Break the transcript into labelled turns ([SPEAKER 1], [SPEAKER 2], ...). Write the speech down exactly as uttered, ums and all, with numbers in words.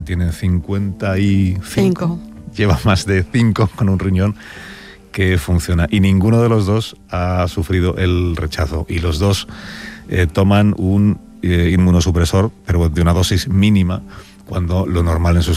[SPEAKER 1] Tiene cincuenta y cinco.
[SPEAKER 2] Cinco.
[SPEAKER 1] Lleva más de cinco con un riñón que funciona. Y ninguno de los dos ha sufrido el rechazo. Y los dos eh, toman un eh, inmunosupresor, pero de una dosis mínima, cuando lo normal en sus